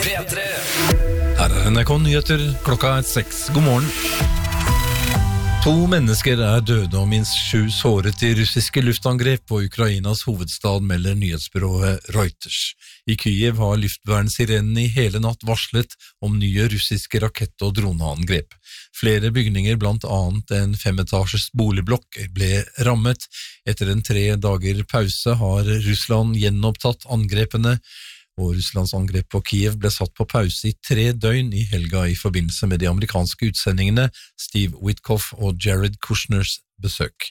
P3. Her NRK Nyheter, klokka 6. God morgen. 2 mennesker døde og minst 7 såret i russiske luftangrep på Ukrainas hovedstad, melder nyhetsbyrået Reuters. I Kyiv har luftvernsirenene i hele natt varslet om nye russiske rakett- og droneangrep. Flere bygninger, blant annet en 5-etasjes boligblokk, ble rammet. Etter en 3 dager pause har Russland gjenopptatt angrepene, og Russlands angrep på Kiev ble satt på pause i 3 døgn i helga i forbindelse med de amerikanske utsendingene Steve Witkoff og Jared Kushners besøk.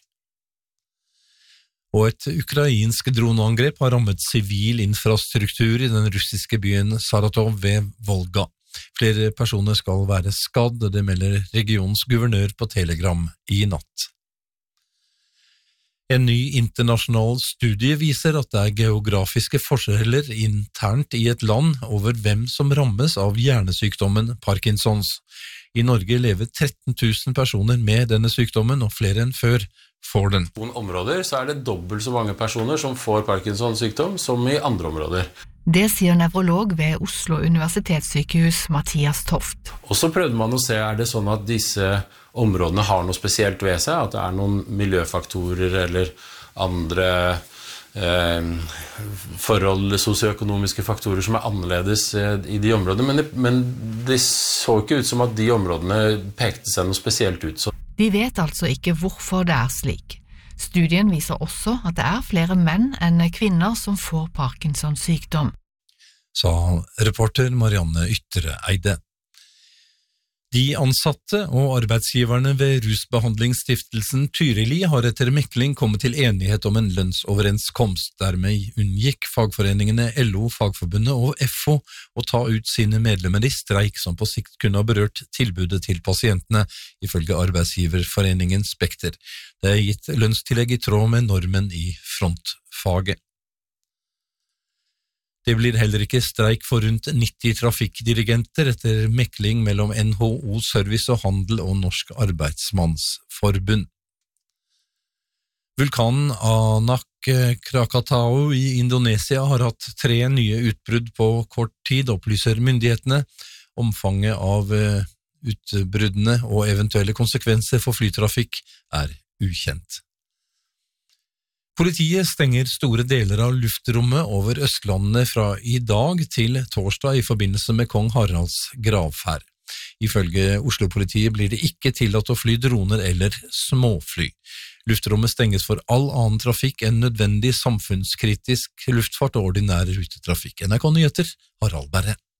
Og et ukrainsk droneangrep har rammet sivil infrastruktur i den russiske byen Saratov ved Volga. Flere personer skal være skadd, det melder regionens guvernør på Telegram i natt. En ny internasjonal studie viser at det geografiske forskjeller internt i et land over hvem som rammes av hjernesykdommen Parkinsons. I Norge lever 13 000 personer med denne sykdommen, og flere enn før får den. I noen områder så det dobbelt så mange personer som får Parkinsons sykdom som i andre områder. Det sier nevrolog ved Oslo universitetssykehus Mathias Toft. Og så prøvde man å se, det sånn at disse områdene har noe spesielt ved seg, at det noen miljøfaktorer eller andre forhold, sosioøkonomiske faktorer som annerledes i de områdene, men det så ikke ut som at de områdene pekte seg noe spesielt ut. De vet altså ikke hvorfor det slik. Studien viser også at det flere menn enn kvinner som får Parkinsons sykdom. Sa reporter Marianne Yttereide. De ansatte og arbeidsgiverne ved Rusbehandlingsstiftelsen Tyrili har etter mekling kommet til enighet om en lønnsoverenskomst. Dermed unngikk fagforeningene LO, Fagforbundet og FO å ta ut sine medlemmer i streik som på sikt kunne ha berørt tilbudet til pasientene, ifølge arbeidsgiverforeningen Spekter. Det gitt lønnstillegg i tråd med normen i frontfaget. Det blir heller ikke streik for rundt 90 trafikkdirigenter etter mekling mellom NHO Service og Handel og Norsk Arbeidsmannsforbund. Vulkanen Anak Krakatau i Indonesia har hatt 3 nye utbrudd på kort tid, opplyser myndighetene. Omfanget av utbruddene og eventuelle konsekvenser for flytrafikk ukjent. Politiet stenger store deler av luftrommet over Østlandet fra i dag til torsdag i forbindelse med Kong Haralds gravferd. Ifølge Oslo-politiet blir det ikke tillatt å fly droner eller småfly. Luftrommet stenges for all annen trafikk enn nødvendig samfunnskritisk luftfart og ordinær rutetrafikk. NRK Nyheter, Harald Berre.